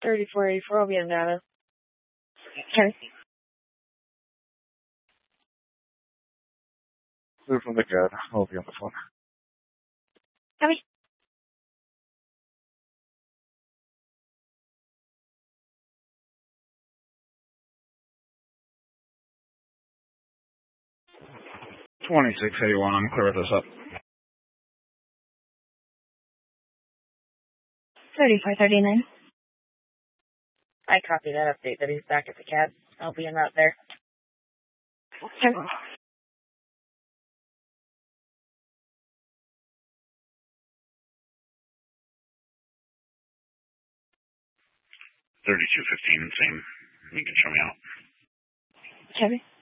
3484, I'll be in data. Okay. Clear from the good. I'll be on the phone. Copy. $26.81. I'm clear with this up. 3439. I copy that update that he's back at the cab. I'll be en route there. Okay. $32.15, same. You can show me out. Copy.